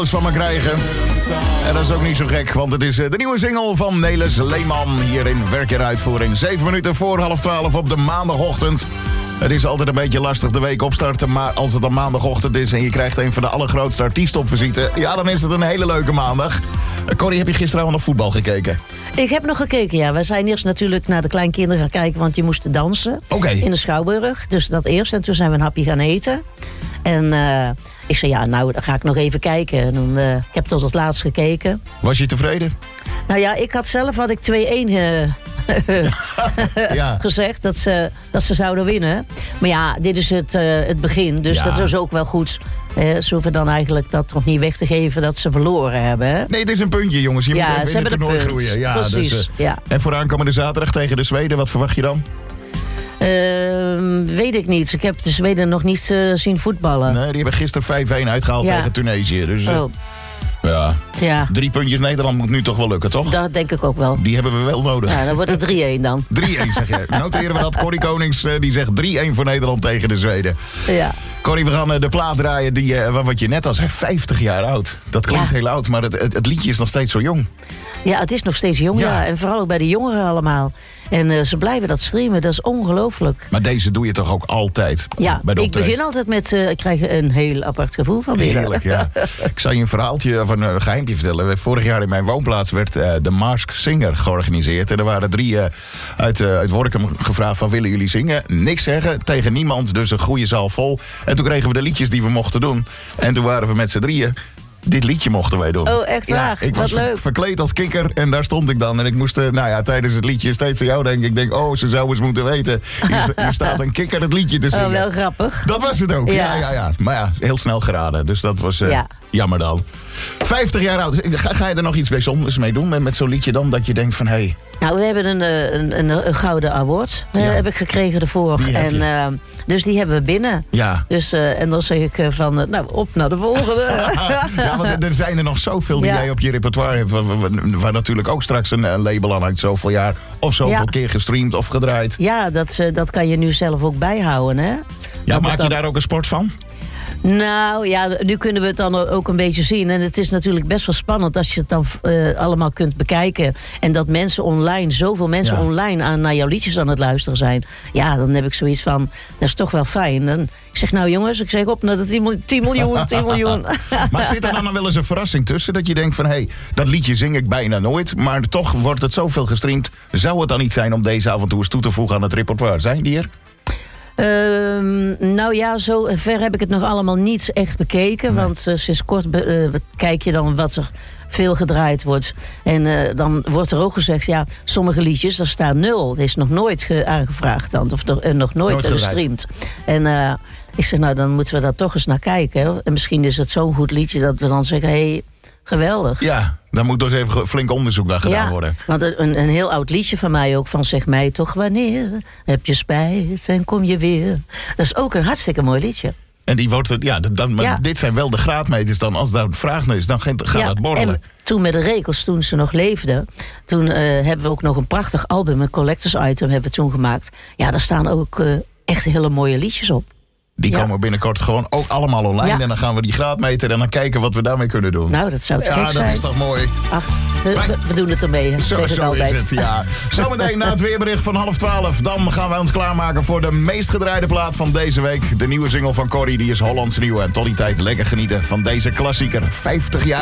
van me krijgen. En dat is ook niet zo gek, want het is de nieuwe single van Nelis Leeman. Hier in Werk en Uitvoering. 7 minuten voor 11:30 op de maandagochtend. Het is altijd een beetje lastig de week opstarten, maar als het dan maandagochtend is en je krijgt een van de allergrootste artiesten op visite, ja, dan is het een hele leuke maandag. Corrie, heb je gisteravond nog voetbal gekeken? Ik heb nog gekeken, ja. We zijn eerst natuurlijk naar de kleinkinderen gaan kijken, want die moesten dansen. In de Schouwburg. Dus dat eerst. En toen zijn we een hapje gaan eten. En ik zei, ja, nou, dan ga ik nog even kijken. En dan, ik heb tot het laatst gekeken. Was je tevreden? Nou ja, had ik 2-1 gezegd dat ze zouden winnen. Maar ja, dit is het begin. Dus dat is ook wel goed. Ze hoeven dan eigenlijk dat nog niet weg te geven dat ze verloren hebben. Hè? Nee, het is een puntje, jongens. Je moet even in het toernooi groeien. Ja, precies. Dus, En voor aankomende zaterdag tegen de Zweden, wat verwacht je dan? Weet ik niet. Ik heb de Zweden nog niet zien voetballen. Nee, die hebben gisteren 5-1 uitgehaald tegen Tunesië. Dus, ja. 3 puntjes Nederland moet nu toch wel lukken, toch? Dat denk ik ook wel. Die hebben we wel nodig. Ja, dan wordt het 3-1 dan. 3-1 zeg je. Noteren we dat. Corrie Konings die zegt 3-1 voor Nederland tegen de Zweden. Ja. Corrie, we gaan de plaat draaien die, wat je net al zei, 50 jaar oud. Dat klinkt heel oud, maar het liedje is nog steeds zo jong. Ja, het is nog steeds jong, ja. En vooral ook bij de jongeren allemaal. En ze blijven dat streamen, dat is ongelooflijk. Maar deze doe je toch ook altijd? Ja, bij de ik begin altijd met, ik krijg een heel apart gevoel van binnen. Heerlijk, ja. Ik zal je een verhaaltje, of een geheimpje vertellen. Vorig jaar in mijn woonplaats werd de Masked Singer georganiseerd. En er waren 3 uit Workum gevraagd van, willen jullie zingen? Niks zeggen, tegen niemand, dus een goede zaal vol. En toen kregen we de liedjes die we mochten doen. En toen waren we met z'n 3. Dit liedje mochten wij doen. Oh, echt waar? Ik was verkleed als kikker en daar stond ik dan. En ik moest tijdens het liedje steeds aan jou denken. Ik denk, ze zou eens moeten weten. Hier staat een kikker het liedje te zingen. Oh, wel grappig. Dat was het ook, ja. Maar ja, heel snel geraden. Dus dat was jammer dan. 50 jaar oud. Ga je er nog iets bijzonders mee doen met zo'n liedje dan? Dat je denkt van, hey. Nou, we hebben een gouden award heb ik gekregen ervoor. Dus die hebben we binnen. Ja. Dus, en dan zeg ik op naar de volgende. Ja, want er zijn er nog zoveel die jij op je repertoire hebt. Waar natuurlijk ook straks een label aan hangt. Zoveel jaar of zoveel keer gestreamd of gedraaid. Ja, dat kan je nu zelf ook bijhouden, hè? Ja, maak je daar ook een sport van? Nou ja, nu kunnen we het dan ook een beetje zien. En het is natuurlijk best wel spannend als je het dan allemaal kunt bekijken. En dat zoveel mensen online naar jouw liedjes aan het luisteren zijn. Ja, dan heb ik zoiets van, dat is toch wel fijn. En ik zeg, nou jongens, ik zeg op naar de 10 miljoen. Maar zit er dan wel eens een verrassing tussen? Dat je denkt van, hey, dat liedje zing ik bijna nooit. Maar toch wordt het zoveel gestreamd. Zou het dan niet zijn om deze af en toe eens toe te voegen aan het repertoire? Zijn die er? Nou ja, zo ver heb ik het nog allemaal niet echt bekeken. Nee. Want sinds kort kijk je dan wat er veel gedraaid wordt. En dan wordt er ook gezegd, ja, sommige liedjes, daar staat 0. Dat is nog nooit aangevraagd dan, of nog nooit gestreamd. En ik zeg, nou, dan moeten we daar toch eens naar kijken. Hè? En misschien is het zo'n goed liedje dat we dan zeggen, hey, geweldig. Ja, daar moet dus even flink onderzoek naar gedaan worden. Want een heel oud liedje van mij ook, van zeg mij toch wanneer heb je spijt en kom je weer. Dat is ook een hartstikke mooi liedje. En die wordt, dit zijn wel de graadmeters dan. Als daar een vraag naar is, dan gaat het borrelen. En toen met de Rekels, toen ze nog leefden, toen hebben we ook nog een prachtig album, een collectors item hebben we toen gemaakt. Ja, daar staan ook echt hele mooie liedjes op. Die komen binnenkort gewoon ook allemaal online. Ja. En dan gaan we die graadmeter en dan kijken wat we daarmee kunnen doen. Nou, dat zou het gek zijn. Ja, dat is toch mooi. Ach, we doen het ermee. Zo is het, ja. Zometeen na het weerbericht van 11:30. Dan gaan wij ons klaarmaken voor de meest gedraaide plaat van deze week. De nieuwe single van Corrie, die is Hollands nieuw. En tot die tijd lekker genieten van deze klassieker. 50 jaar.